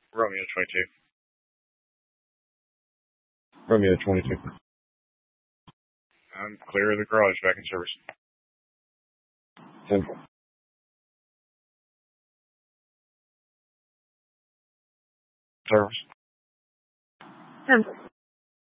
Romeo 22. Romeo 22. I'm clear of the garage, back in service. 10. Service. 10.